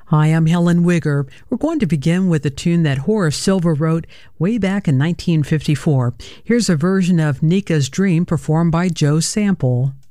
Hi, I'm Helen Wigger. We're going to begin with a tune that Horace Silver wrote way back in 1954. Here's a version of Nika's Dream performed by Joe Sample.